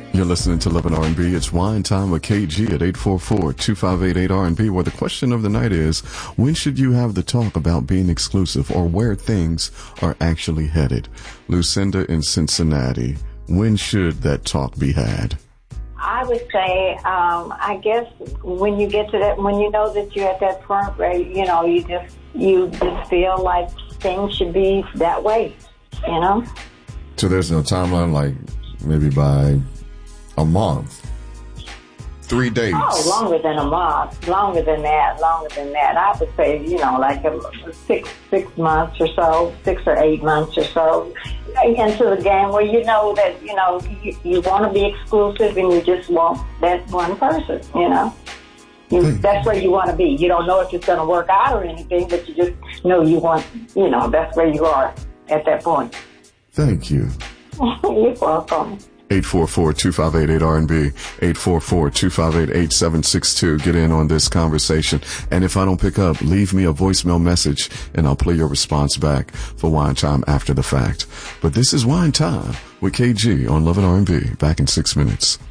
You're listening to Love and R&B. It's Wine Time with KG at 844-258-8RB, where the question of the night is, when should you have the talk about being exclusive or where things are actually headed? Lucinda in Cincinnati, when should that talk be had? I would say, I guess when you get to that, when you know that you're at that point where, you know, you just feel like things should be that way, you know? So there's no timeline, like maybe by a month, 3 days. Oh, longer than a month, longer than that. I would say, you know, like six months or so, 6 or 8 months or so, into the game where you know that, you know, you want to be exclusive and you just want that one person, you know. That's where you want to be. You don't know if it's going to work out or anything, but you just know you want, you know, that's where you are at that point. Thank you. You're welcome. 844-258-8RB, 844-258-8762. Get in on this conversation. And if I don't pick up, leave me a voicemail message and I'll play your response back for Wine Time after the fact. But this is Wine Time with KG on Love and R&B. Back in 6 minutes.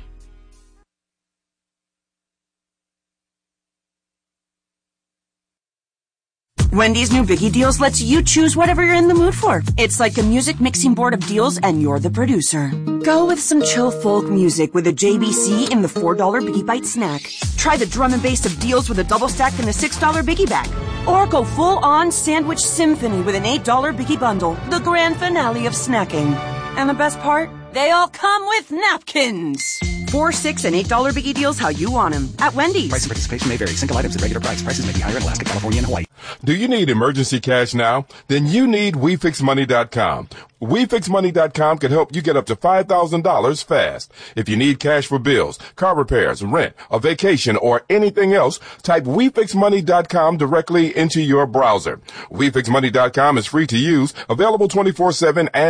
Wendy's new Biggie Deals lets you choose whatever you're in the mood for. It's like a music mixing board of deals and you're the producer. Go with some chill folk music with a JBC in the $4 Biggie Bite snack. Try the drum and bass of deals with a double stack in the $6 Biggie bag. Or go full-on sandwich symphony with an $8 Biggie bundle, the grand finale of snacking. And the best part? They all come with napkins. $4, $6, and $8 Biggie Deals how you want them at Wendy's. Price and participation may vary. Single items at regular price. Prices may be higher in Alaska, California, and Hawaii. Do you need emergency cash now? Then you need WeFixMoney.com. WeFixMoney.com can help you get up to $5,000 fast. If you need cash for bills, car repairs, rent, a vacation, or anything else, type WeFixMoney.com directly into your browser. WeFixMoney.com is free to use, available 24/7 and